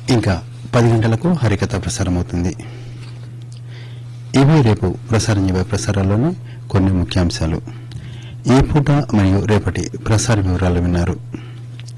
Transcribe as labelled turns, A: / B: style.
A: ఇంకా 10 గంటలకు హరికథ ప్రసారమవుతుంది. ఇవి రేపు ప్రసారం చేయబోయే ప్రసారాల్లోని కొన్ని ముఖ్యాంశాలు. ఈ పూట మరియు రేపటి ప్రసార వివరాలు విన్నారు.